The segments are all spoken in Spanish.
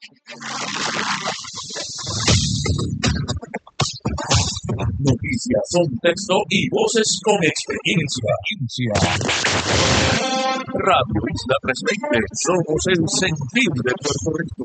Noticias, contexto y voces con experiencia. Radio Isla 320, somos el sentir de Puerto Rico.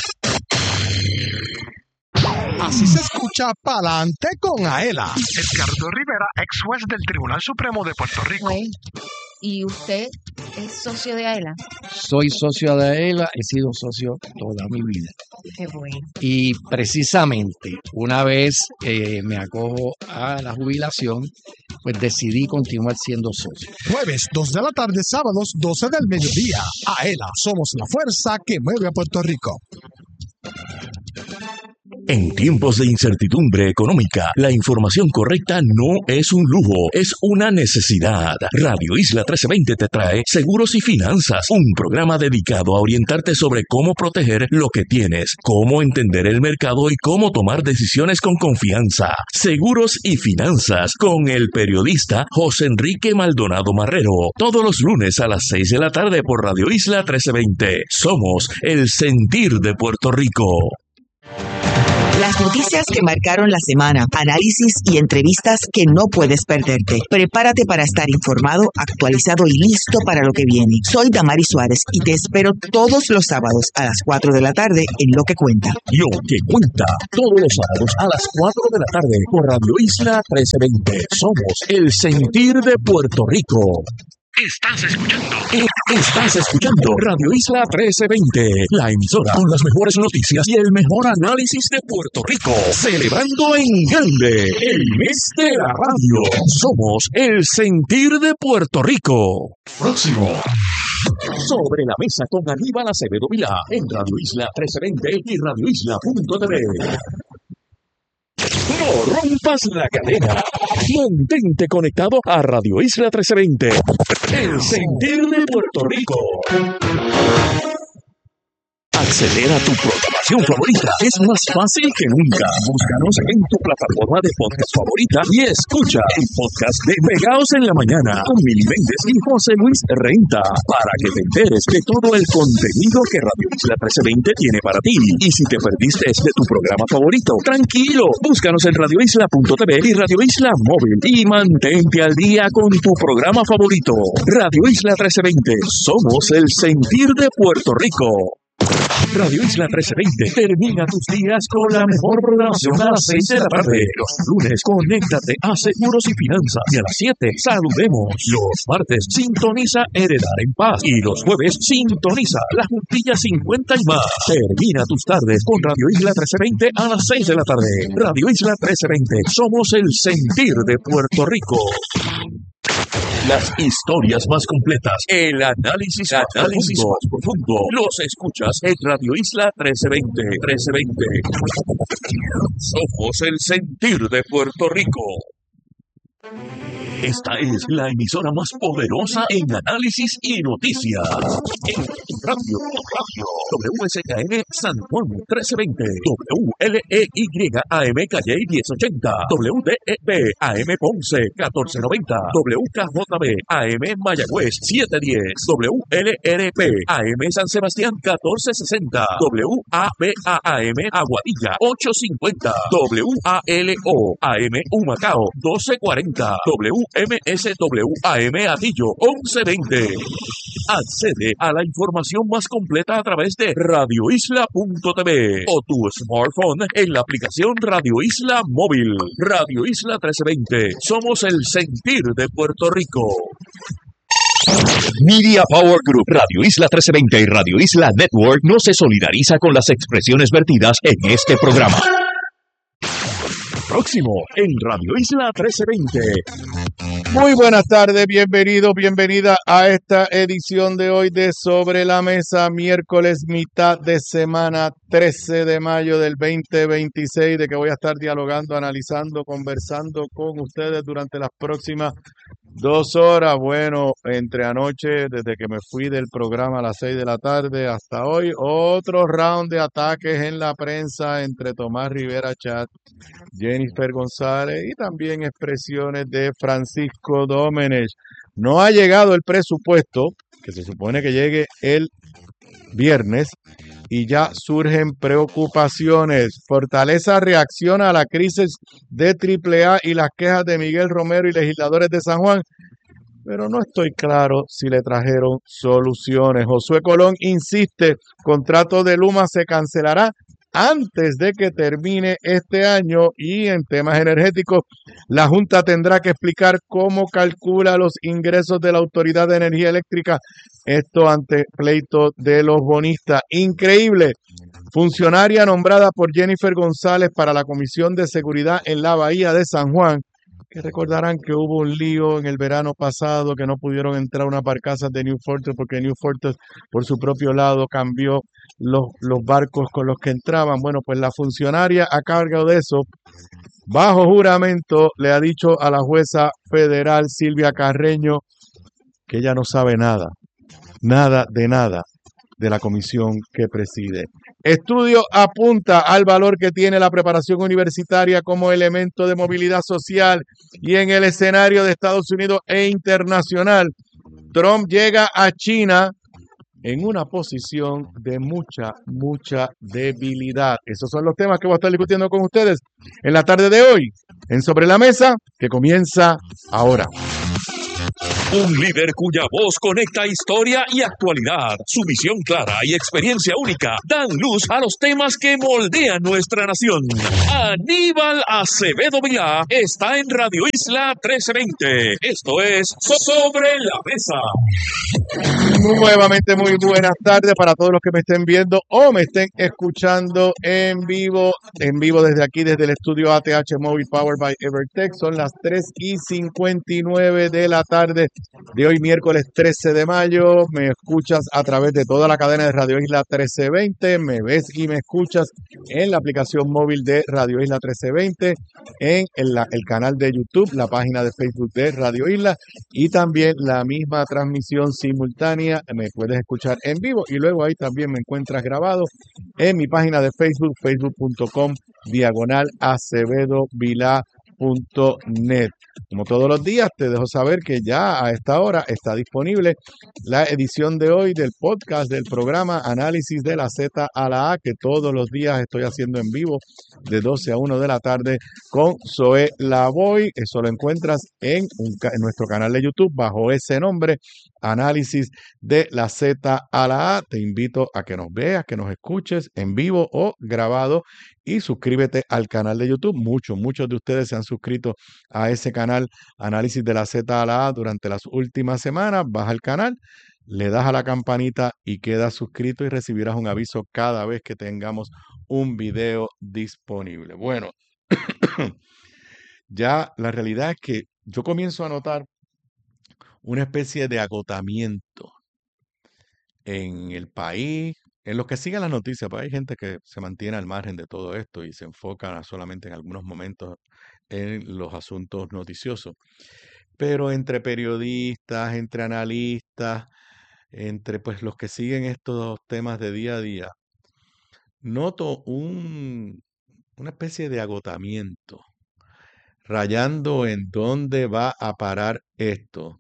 Así se escucha Pa'lante con Aela. Edgardo Rivera, ex juez del Tribunal Supremo de Puerto Rico. ¿Y usted es socio de AELA? Soy socio de AELA, he sido socio toda mi vida. Qué bueno. Y precisamente una vez me acojo a la jubilación, pues decidí continuar siendo socio. Jueves 2 de la tarde, sábados 12 del mediodía. AELA, somos la fuerza que mueve a Puerto Rico. En tiempos de incertidumbre económica, la información correcta no es un lujo, es una necesidad. Radio Isla 1320 te trae Seguros y Finanzas, un programa dedicado a orientarte sobre cómo proteger lo que tienes, cómo entender el mercado y cómo tomar decisiones con confianza. Seguros y Finanzas, con el periodista José Enrique Maldonado Marrero, todos los lunes a las 6 de la tarde por Radio Isla 1320. Somos el sentir de Puerto Rico. Las noticias que marcaron la semana, análisis y entrevistas que no puedes perderte. Prepárate para estar informado, actualizado y listo para lo que viene. Soy Damari Suárez y te espero todos los sábados a las 4 de la tarde en Lo que Cuenta. Lo que Cuenta, todos los sábados a las 4 de la tarde por Radio Isla 1320. Somos el sentir de Puerto Rico. Estás escuchando Radio Isla 1320, la emisora con las mejores noticias y el mejor análisis de Puerto Rico, celebrando en grande el mes de la radio. Somos el sentir de Puerto Rico. Próximo. Sobre la mesa con Aníbal Acevedo Vilá en Radio Isla 1320 y radioisla.tv. No rompas la cadena. Mantente conectado a Radio Isla 1320. El sentir de Puerto Rico. Acceder a tu programación favorita es más fácil que nunca. Búscanos en tu plataforma de podcast favorita y escucha el podcast de Pegados en la Mañana con Mili Méndez y José Luis Renta para que te enteres de todo el contenido que Radio Isla 1320 tiene para ti. Y si te perdiste de tu programa favorito, tranquilo, búscanos en radioisla.tv y Radio Isla Móvil y mantente al día con tu programa favorito. Radio Isla 1320, somos el sentir de Puerto Rico. Radio Isla 1320 termina tus días con la mejor programación a las 6 de la tarde. Los lunes, conéctate a Seguros y Finanzas. Y a las 7, saludemos. Los martes, sintoniza Heredar en Paz. Y los jueves, sintoniza La Juntilla 50 y más. Termina tus tardes con Radio Isla 1320 a las 6 de la tarde. Radio Isla 1320, somos el sentir de Puerto Rico. Las historias más completas, el análisis más profundo, los escuchas en Radio Isla 1320. Somos el sentir de Puerto Rico. Esta es la emisora más poderosa en análisis y noticias. En radio, WSKN San Juan 1320, WLEY AM Calle 1080, WDEB AM Ponce 1490, WKJB AM Mayagüez 710, WLRP AM San Sebastián 1460, WABA AM Aguadilla 850, WALO AM Humacao 1240, WMSWAM Atillo 1120. Accede a la información más completa a través de radioisla.tv o tu smartphone en la aplicación Radio Isla Móvil. Radio Isla 1320. Somos el sentir de Puerto Rico. Media Power Group, Radio Isla 1320 y Radio Isla Network no se solidariza con las expresiones vertidas en este programa. Próximo en Radio Isla 1320. Muy buenas tardes, bienvenida a esta edición de hoy de Sobre la Mesa, miércoles, mitad de semana, 13 de mayo del 2026, de que voy a estar dialogando, analizando, conversando con ustedes durante las próximas 2 horas. Bueno, entre anoche, desde que me fui del programa a las 6 de la tarde hasta hoy, otro round de ataques en la prensa entre Tomás Rivera Chat, Jennifer González y también expresiones de Francisco Domenech. No ha llegado el presupuesto, que se supone que llegue el viernes, y ya surgen preocupaciones. Fortaleza reacciona a la crisis de AAA y las quejas de Miguel Romero y legisladores de San Juan, pero no estoy claro si le trajeron soluciones. Josué Colón insiste, contrato de Luma se cancelará antes de que termine este año, y en temas energéticos, la Junta tendrá que explicar cómo calcula los ingresos de la Autoridad de Energía Eléctrica, esto ante pleito de los bonistas. Increíble. Funcionaria nombrada por Jennifer González para la Comisión de Seguridad en la Bahía de San Juan, que recordarán que hubo un lío en el verano pasado, que no pudieron entrar unas barcazas de New Fortress porque New Fortress por su propio lado cambió los barcos con los que entraban. Bueno, pues la funcionaria a cargo de eso, bajo juramento, le ha dicho a la jueza federal Silvia Carreño que ella no sabe nada de la comisión que preside. Estudio apunta al valor que tiene la preparación universitaria como elemento de movilidad social y en el escenario de Estados Unidos e internacional. Trump llega a China en una posición de mucha debilidad. Esos son los temas que voy a estar discutiendo con ustedes en la tarde de hoy, en Sobre la Mesa, que comienza ahora. Un líder cuya voz conecta historia y actualidad. Su visión clara y experiencia única dan luz a los temas que moldean nuestra nación. Aníbal Acevedo Vilá está en Radio Isla 1320. Esto es Sobre la Mesa. Nuevamente muy buenas tardes para todos los que me estén viendo o me estén escuchando en vivo desde aquí, desde el estudio ATH Móvil Powered by Evertech. Son las 3:59 de la tarde de hoy, miércoles 13 de mayo. Me escuchas a través de toda la cadena de Radio Isla 1320. Me ves y me escuchas en la aplicación móvil de Radio Isla 1320, en el canal de YouTube, la página de Facebook de Radio Isla y también la misma transmisión simultánea. Me puedes escuchar en vivo y luego ahí también me encuentras grabado en mi página de Facebook, facebook.com/AcevedoVilá.net. Como todos los días, te dejo saber que ya a esta hora está disponible la edición de hoy del podcast del programa Análisis de la Z a la A, que todos los días estoy haciendo en vivo de 12 a 1 de la tarde con Zoe Lavoy. Eso lo encuentras en nuestro canal de YouTube bajo ese nombre, Análisis de la Z a la A. Te invito a que nos veas, que nos escuches en vivo o grabado y suscríbete al canal de YouTube. Muchos de ustedes se han suscrito a ese canal Análisis de la Z a la A durante las últimas semanas. Baja al canal, le das a la campanita y quedas suscrito y recibirás un aviso cada vez que tengamos un video disponible. Bueno, ya la realidad es que yo comienzo a notar una especie de agotamiento en el país, en los que siguen las noticias, pues hay gente que se mantiene al margen de todo esto y se enfoca solamente en algunos momentos en los asuntos noticiosos. Pero entre periodistas, entre analistas, entre pues los que siguen estos temas de día a día, noto una especie de agotamiento, rayando en dónde va a parar esto.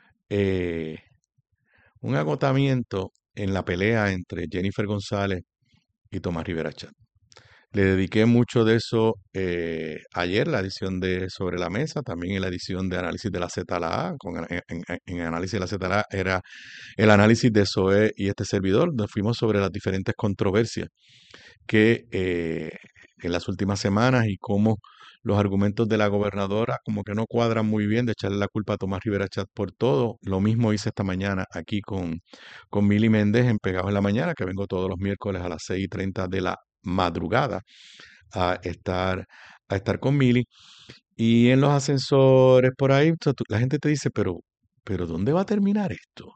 Un agotamiento en la pelea entre Jennifer González y Tomás Rivera Chat. Le dediqué mucho de eso ayer, la edición de Sobre la Mesa, también en la edición de Análisis de la Z a la A. En Análisis de la Z a la A era el análisis de Zoe y este servidor. Nos fuimos sobre las diferentes controversias que en las últimas semanas y cómo los argumentos de la gobernadora como que no cuadran muy bien de echarle la culpa a Tomás Rivera Chat por todo. Lo mismo hice esta mañana aquí con Mili Méndez en Pegados en la Mañana, que vengo todos los miércoles a las 6:30 de la madrugada a estar con Mili. Y en los ascensores por ahí, la gente te dice, pero ¿dónde va a terminar esto?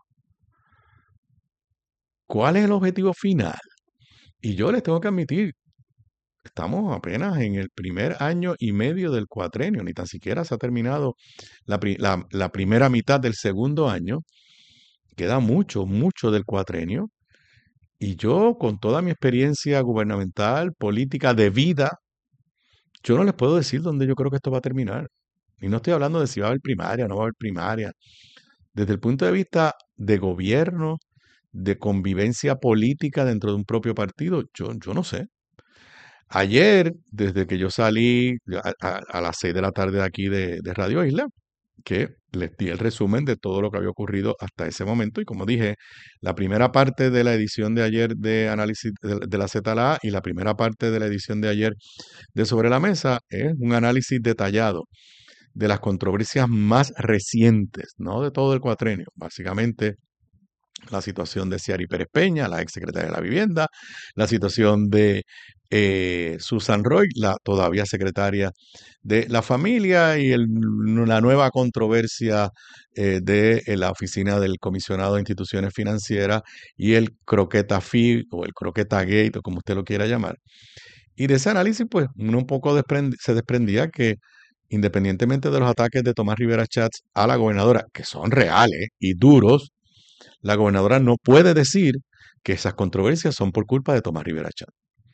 ¿Cuál es el objetivo final? Y yo les tengo que admitir, estamos apenas en el primer año y medio del cuatrenio, ni tan siquiera se ha terminado la primera mitad del segundo año. Queda mucho del cuatrenio. Y yo, con toda mi experiencia gubernamental, política, de vida, yo no les puedo decir dónde yo creo que esto va a terminar. Y no estoy hablando de si va a haber primaria o no va a haber primaria. Desde el punto de vista de gobierno, de convivencia política dentro de un propio partido, yo no sé. Ayer, desde que yo salí a las 6 de la tarde de aquí de Radio Isla, que les di el resumen de todo lo que había ocurrido hasta ese momento. Y como dije, la primera parte de la edición de ayer de análisis de la ZLA y la primera parte de la edición de ayer de Sobre la Mesa es un análisis detallado de las controversias más recientes, no de todo el cuatrenio. Básicamente, la situación de Ciary Pérez Peña, la exsecretaria de la Vivienda, la situación de Susan Roy, la todavía secretaria de la Familia, y la nueva controversia de la oficina del comisionado de instituciones financieras y el croqueta fee o el croqueta gate, o como usted lo quiera llamar. Y de ese análisis, pues, uno un poco se desprendía que, independientemente de los ataques de Tomás Rivera Schatz a la gobernadora, que son reales y duros, la gobernadora no puede decir que esas controversias son por culpa de Tomás Rivera Schatz.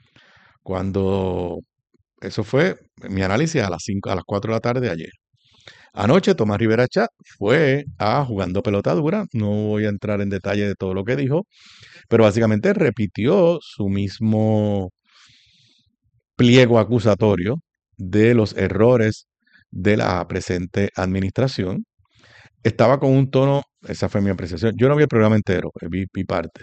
Cuando eso fue mi análisis a las 4 de la tarde de ayer. Anoche Tomás Rivera Schatz fue a Jugando Pelota Dura. No voy a entrar en detalle de todo lo que dijo, pero básicamente repitió su mismo pliego acusatorio de los errores de la presente administración. Estaba con un tono, esa fue mi apreciación. Yo no vi el programa entero, vi parte,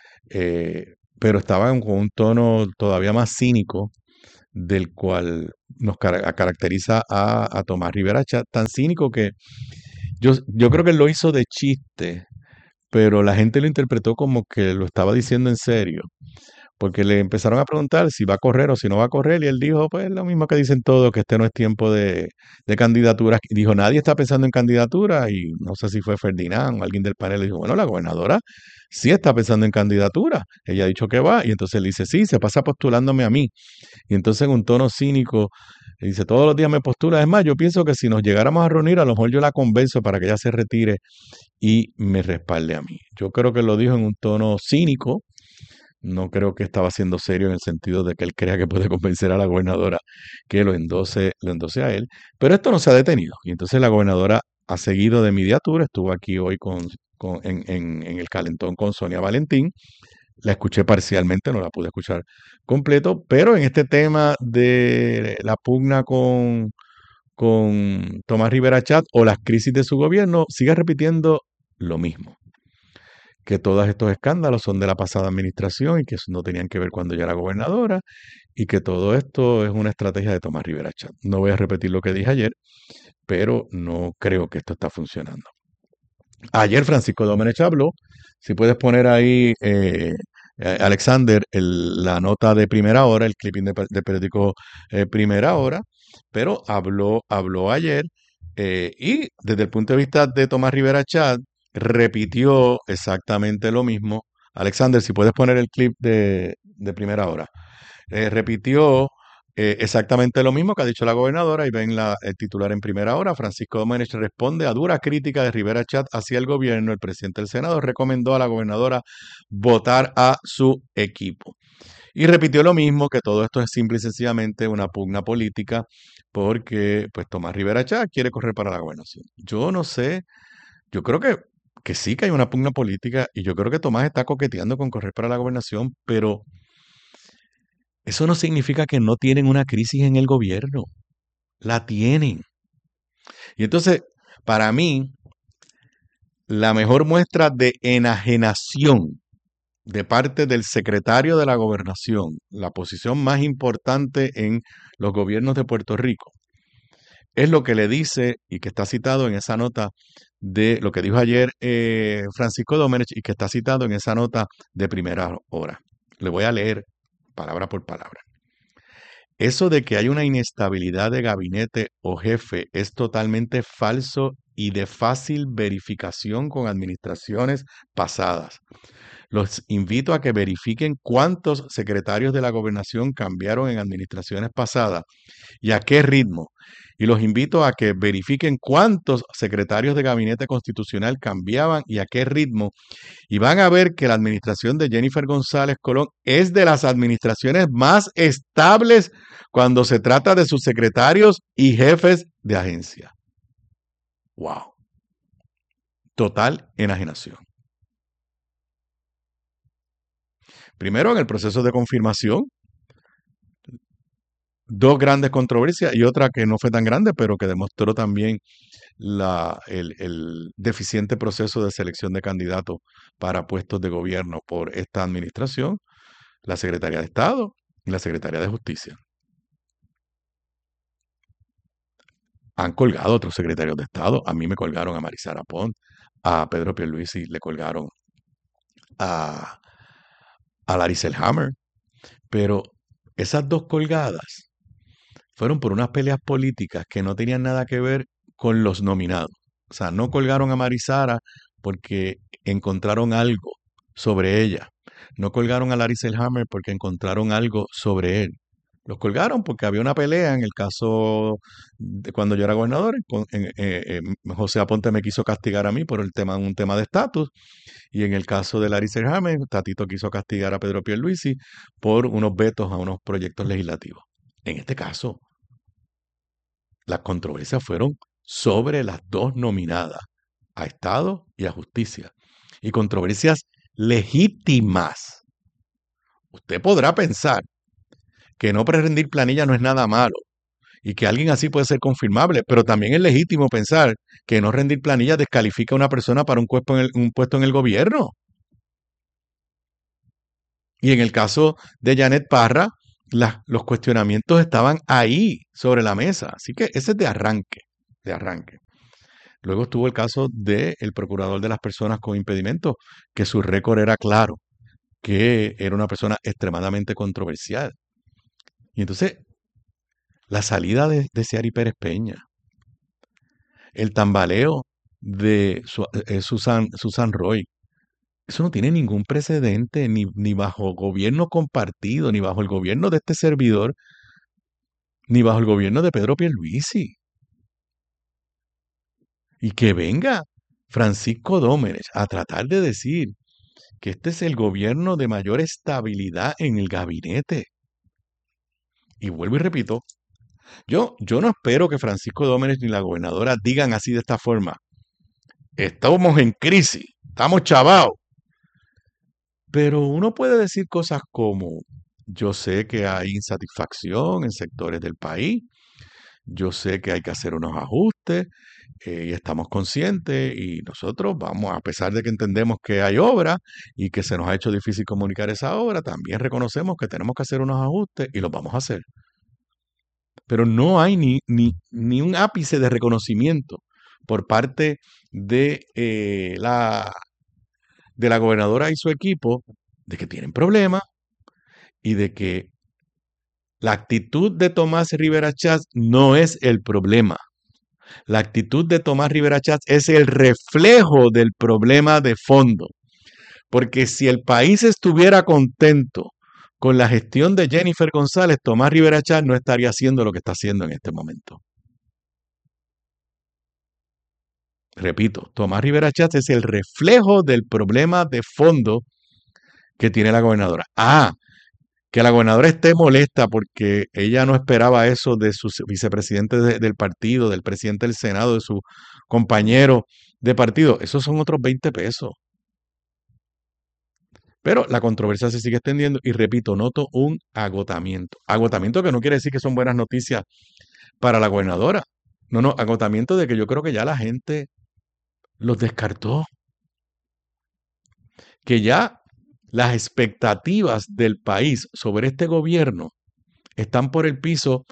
pero estaba con un tono todavía más cínico del cual nos caracteriza a Tomás Rivera Schatz, tan cínico que yo creo que él lo hizo de chiste, pero la gente lo interpretó como que lo estaba diciendo en serio, porque le empezaron a preguntar si va a correr o si no va a correr, y él dijo, pues lo mismo que dicen todos, que este no es tiempo de candidaturas. Dijo, nadie está pensando en candidatura, y no sé si fue Ferdinand o alguien del panel, le dijo, bueno, la gobernadora sí está pensando en candidatura, ella ha dicho que va, y entonces él dice, sí, se pasa postulándome a mí, y entonces en un tono cínico, le dice, todos los días me postula, es más, yo pienso que si nos llegáramos a reunir, a lo mejor yo la convenzo para que ella se retire y me respalde a mí. Yo creo que lo dijo en un tono cínico. No creo que estaba siendo serio en el sentido de que él crea que puede convencer a la gobernadora que lo endose a él. Pero esto no se ha detenido. Y entonces la gobernadora ha seguido de mediatura. Estuvo aquí hoy en el calentón con Sonia Valentín. La escuché parcialmente, no la pude escuchar completo. Pero en este tema de la pugna con Tomás Rivera Schatz o las crisis de su gobierno, sigue repitiendo lo mismo, que todos estos escándalos son de la pasada administración y que no tenían que ver cuando ella era gobernadora, y que todo esto es una estrategia de Tomás Rivera Schatz. No voy a repetir lo que dije ayer, pero no creo que esto está funcionando. Ayer Francisco Domenech habló, si puedes poner ahí, Alexander, la nota de Primera Hora, el clipping de periódico Primera Hora, pero habló ayer, y desde el punto de vista de Tomás Rivera Schatz, repitió exactamente lo mismo. Alexander, si puedes poner el clip de Primera Hora. Repitió exactamente lo mismo que ha dicho la gobernadora, y ven el titular en Primera Hora. Francisco Domenech responde a dura crítica de Rivera Schatz hacia el gobierno. El presidente del Senado recomendó a la gobernadora votar a su equipo. Y repitió lo mismo, que todo esto es simple y sencillamente una pugna política, porque pues Tomás Rivera Schatz quiere correr para la gobernación. Yo no sé, yo creo que sí que hay una pugna política, y yo creo que Tomás está coqueteando con correr para la gobernación, pero eso no significa que no tienen una crisis en el gobierno. La tienen. Y entonces, para mí, la mejor muestra de enajenación de parte del secretario de la Gobernación, la posición más importante en los gobiernos de Puerto Rico, es lo que le dice, y que está citado en esa nota de lo que dijo ayer Francisco Domenech, y que está citado en esa nota de Primera Hora. Le voy a leer palabra por palabra. Eso de que hay una inestabilidad de gabinete o jefe es totalmente falso y de fácil verificación con administraciones pasadas. Los invito a que verifiquen cuántos secretarios de la gobernación cambiaron en administraciones pasadas y a qué ritmo. Y los invito a que verifiquen cuántos secretarios de gabinete constitucional cambiaban y a qué ritmo. Y van a ver que la administración de Jennifer González Colón es de las administraciones más estables cuando se trata de sus secretarios y jefes de agencia. ¡Wow! Total enajenación. Primero, en el proceso de confirmación, dos grandes controversias y otra que no fue tan grande, pero que demostró también el deficiente proceso de selección de candidatos para puestos de gobierno por esta administración, la Secretaría de Estado y la Secretaría de Justicia. Han colgado a otros secretarios de Estado. A mí me colgaron a Marisara Pont, a Pedro Pierluisi le colgaron a Larry Selhammer. Pero esas dos colgadas fueron por unas peleas políticas que no tenían nada que ver con los nominados. O sea, no colgaron a Marisara porque encontraron algo sobre ella. No colgaron a Larry Selhammer porque encontraron algo sobre él. Los colgaron porque había una pelea en el caso de cuando yo era gobernador. José Aponte me quiso castigar a mí por un tema de estatus. Y en el caso de Larry Selhammer, Tatito quiso castigar a Pedro Pierluisi por unos vetos a unos proyectos legislativos. En este caso, las controversias fueron sobre las dos nominadas, a Estado y a Justicia. Y controversias legítimas. Usted podrá pensar que no prerendir planilla no es nada malo y que alguien así puede ser confirmable, pero también es legítimo pensar que no rendir planilla descalifica a una persona para un puesto en el gobierno. Y en el caso de Janet Parra, los cuestionamientos estaban ahí sobre la mesa. Así que ese es de arranque. Luego estuvo el caso del procurador de las personas con impedimentos, que su récord era claro, que era una persona extremadamente controversial. Y entonces, la salida de Ciary Pérez Peña, el tambaleo de Susan Roy, eso no tiene ningún precedente, ni bajo gobierno compartido, ni bajo el gobierno de este servidor, ni bajo el gobierno de Pedro Pierluisi. Y que venga Francisco Dómenes a tratar de decir que este es el gobierno de mayor estabilidad en el gabinete. Y vuelvo y repito, yo no espero que Francisco Dómenes ni la gobernadora digan así de esta forma. Estamos en crisis, estamos chavados. Pero uno puede decir cosas como, yo sé que hay insatisfacción en sectores del país, yo sé que hay que hacer unos ajustes y estamos conscientes y nosotros vamos, a pesar de que entendemos que hay obra y que se nos ha hecho difícil comunicar esa obra, también reconocemos que tenemos que hacer unos ajustes y los vamos a hacer. Pero no hay ni un ápice de reconocimiento por parte de la gobernadora y su equipo de que tienen problemas y de que la actitud de Tomás Rivera Chats no es el problema. La actitud de Tomás Rivera Chats es el reflejo del problema de fondo. Porque si el país estuviera contento con la gestión de Jennifer González, Tomás Rivera Chats no estaría haciendo lo que está haciendo en este momento. Repito, Tomás Rivera Chats es el reflejo del problema de fondo que tiene la gobernadora. Que la gobernadora esté molesta porque ella no esperaba eso de su vicepresidente del partido, del presidente del Senado, de su compañero de partido. Esos son otros 20 pesos. Pero la controversia se sigue extendiendo y repito, noto un agotamiento. Agotamiento que no quiere decir que son buenas noticias para la gobernadora. No, agotamiento de que yo creo que ya la gente los descartó. Que ya las expectativas del país sobre este gobierno están por el piso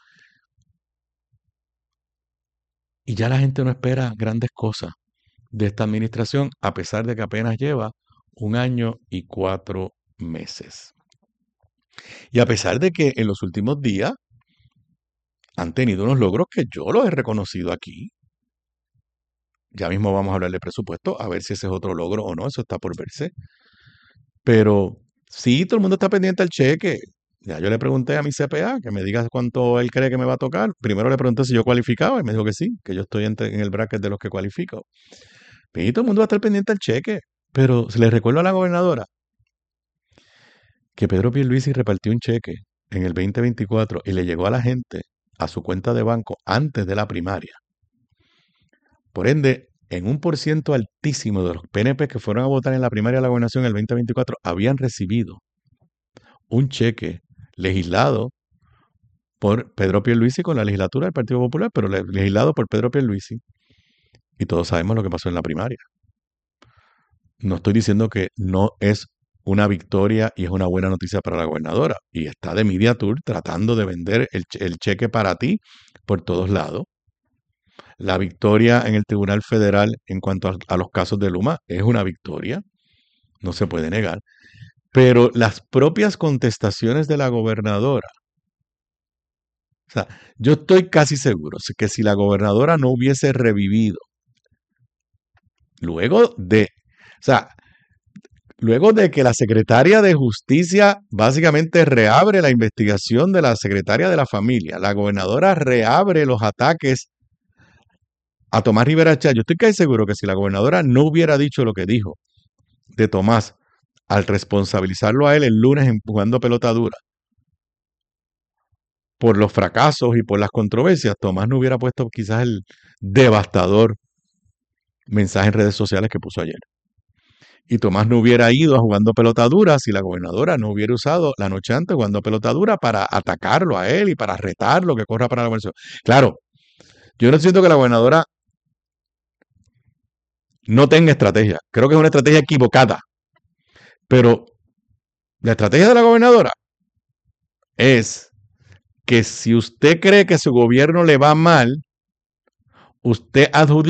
y ya la gente no espera grandes cosas de esta administración, a pesar de que apenas lleva 1 año y 4 meses. Y a pesar de que en los últimos días han tenido unos logros que yo los he reconocido aquí. Ya mismo vamos a hablar de presupuesto, a ver si ese es otro logro o no, eso está por verse. Pero sí, todo el mundo está pendiente al cheque. Ya yo le pregunté a mi CPA que me diga cuánto él cree que me va a tocar. Primero le pregunté si yo cualificaba y me dijo que sí, que yo estoy en el bracket de los que cualifico. Y todo el mundo va a estar pendiente al cheque. Pero se le recuerdo a la gobernadora que Pedro Pierluisi repartió un cheque en el 2024 y le llegó a la gente a su cuenta de banco antes de la primaria. Por ende, en un % altísimo de los PNP que fueron a votar en la primaria de la gobernación en el 2024 habían recibido un cheque legislado por Pedro Pierluisi con la legislatura del Partido Popular, pero legislado por Pedro Pierluisi. Y todos sabemos lo que pasó en la primaria. No estoy diciendo que no es una victoria y es una buena noticia para la gobernadora. Y está de Media Tour tratando de vender el cheque para ti por todos lados. La victoria en el Tribunal Federal en cuanto a los casos de Luma es una victoria, no se puede negar. Pero las propias contestaciones de la gobernadora, o sea, yo estoy casi seguro que si la gobernadora no hubiese revivido luego de que la secretaria de Justicia básicamente reabre la investigación de la secretaria de la familia, la gobernadora reabre los ataques a Tomás Rivera Chat. Yo estoy casi seguro que si la gobernadora no hubiera dicho lo que dijo de Tomás al responsabilizarlo a él el lunes jugando pelota dura por los fracasos y por las controversias, Tomás no hubiera puesto quizás el devastador mensaje en redes sociales que puso ayer. Y Tomás no hubiera ido a jugando pelota dura si la gobernadora no hubiera usado la noche antes jugando pelota dura para atacarlo a él y para retarlo que corra para la gobernación. Claro, yo no siento que la gobernadora no tenga estrategia. Creo que es una estrategia equivocada. Pero la estrategia de la gobernadora es que si usted cree que su gobierno le va mal, usted adjudica